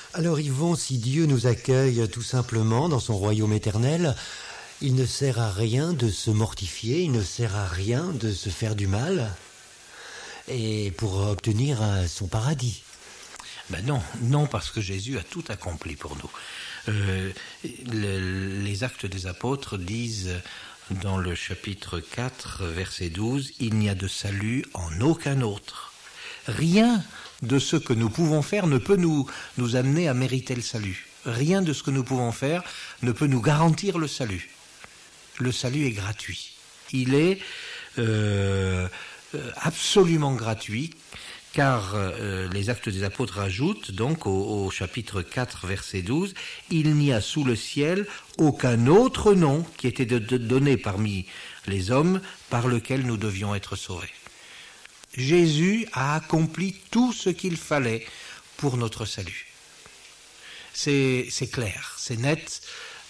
Alors Yvon, si Dieu nous accueille tout simplement dans son royaume éternel, il ne sert à rien de se mortifier, il ne sert à rien de se faire du mal, et pour obtenir son paradis. Ben non, parce que Jésus a tout accompli pour nous. Les Actes des Apôtres disent dans le chapitre 4, verset 12, « Il n'y a de salut en aucun autre. Rien de ce que nous pouvons faire ne peut nous amener à mériter le salut. Rien de ce que nous pouvons faire ne peut nous garantir le salut. Le salut est gratuit. Il est absolument gratuit, car les Actes des Apôtres ajoutent donc au chapitre 4, verset 12, « Il n'y a sous le ciel aucun autre nom qui était donné parmi les hommes par lequel nous devions être sauvés. » Jésus a accompli tout ce qu'il fallait pour notre salut. C'est clair, c'est net.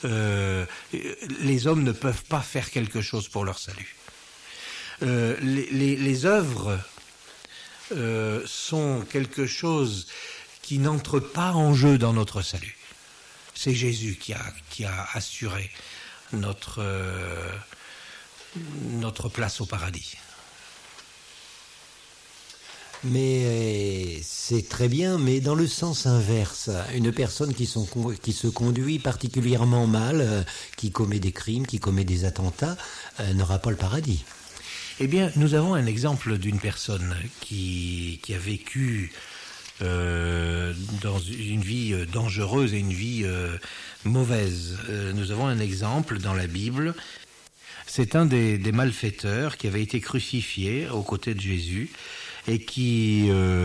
Les hommes ne peuvent pas faire quelque chose pour leur salut. Les œuvres sont quelque chose qui n'entre pas en jeu dans notre salut. C'est Jésus qui a assuré notre place au paradis. Mais c'est très bien, mais dans le sens inverse, une personne qui se conduit particulièrement mal, qui commet des crimes, qui commet des attentats, n'aura pas le paradis. Eh bien, nous avons un exemple d'une personne qui a vécu dans une vie dangereuse et une vie mauvaise. Nous avons un exemple dans la Bible. C'est un des malfaiteurs qui avait été crucifié aux côtés de Jésus et qui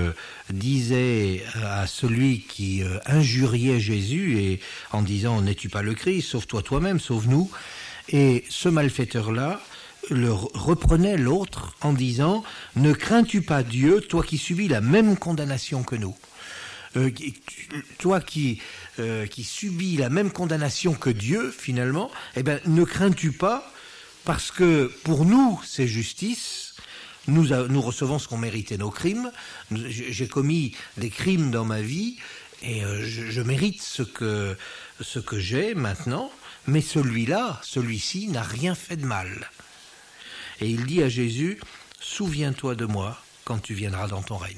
disait à celui qui injuriait Jésus et en disant « N'es-tu pas le Christ? Sauve-toi toi-même, sauve-nous » Et ce malfaiteur-là reprenait l'autre en disant « Ne crains-tu pas Dieu, toi qui subis la même condamnation que nous ?» Toi qui subis la même condamnation que Dieu, finalement, eh ben, ne crains-tu pas, parce que pour nous, c'est justice. Nous recevons ce qu'ont mérité nos crimes. J'ai commis des crimes dans ma vie et je mérite ce que j'ai maintenant, mais celui-ci n'a rien fait de mal. Et il dit à Jésus, « Souviens-toi de moi quand tu viendras dans ton règne. »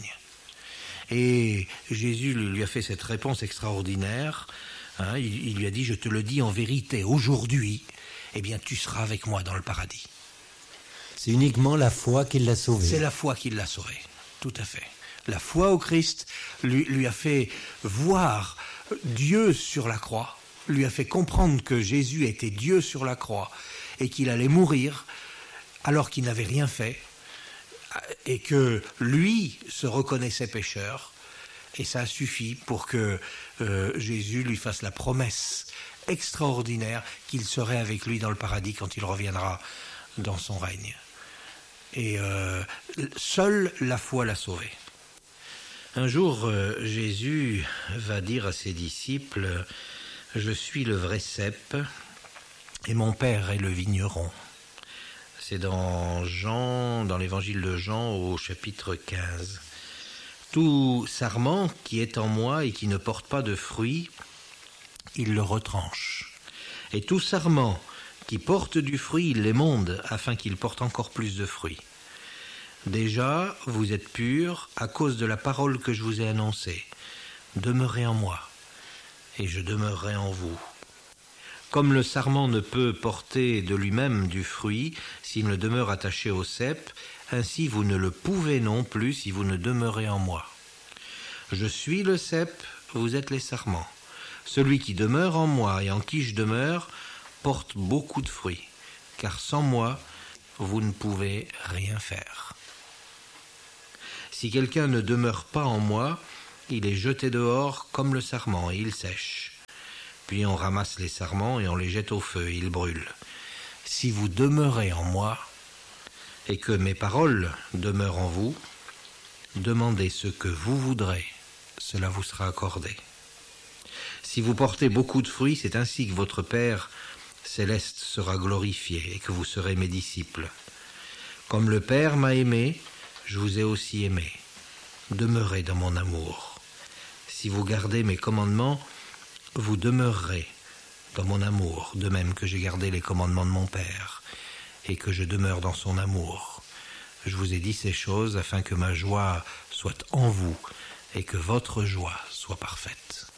Et Jésus lui a fait cette réponse extraordinaire. Il lui a dit, « Je te le dis en vérité, aujourd'hui, eh bien, tu seras avec moi dans le paradis. » C'est uniquement la foi qui l'a sauvé. C'est la foi qui l'a sauvé, tout à fait. La foi au Christ lui a fait voir Dieu sur la croix, lui a fait comprendre que Jésus était Dieu sur la croix et qu'il allait mourir alors qu'il n'avait rien fait et que lui se reconnaissait pécheur. Et ça a suffi pour que Jésus lui fasse la promesse extraordinaire qu'il serait avec lui dans le paradis quand il reviendra dans son règne. Et seule la foi l'a sauvé. Un jour, Jésus va dire à ses disciples, « Je suis le vrai cep et mon Père est le vigneron. » C'est dans l'évangile de Jean au chapitre 15. « Tout sarment qui est en moi et qui ne porte pas de fruits, il le retranche. Et tout sarment qui porte du fruit, il l'émonde, afin qu'il porte encore plus de fruits. Déjà, vous êtes purs à cause de la parole que je vous ai annoncée. Demeurez en moi, et je demeurerai en vous. Comme le sarment ne peut porter de lui-même du fruit s'il ne demeure attaché au cep, ainsi vous ne le pouvez non plus si vous ne demeurez en moi. Je suis le cep, vous êtes les sarments. Celui qui demeure en moi et en qui je demeure porte beaucoup de fruits, car sans moi, vous ne pouvez rien faire. Si quelqu'un ne demeure pas en moi, il est jeté dehors comme le sarment et il sèche. Puis on ramasse les sarments et on les jette au feu et ils brûlent. Si vous demeurez en moi et que mes paroles demeurent en vous, demandez ce que vous voudrez, cela vous sera accordé. Si vous portez beaucoup de fruits, c'est ainsi que votre Père céleste sera glorifié et que vous serez mes disciples. Comme le Père m'a aimé, je vous ai aussi aimé. Demeurez dans mon amour. Si vous gardez mes commandements, vous demeurerez dans mon amour, de même que j'ai gardé les commandements de mon Père, et que je demeure dans son amour. Je vous ai dit ces choses afin que ma joie soit en vous, et que votre joie soit parfaite.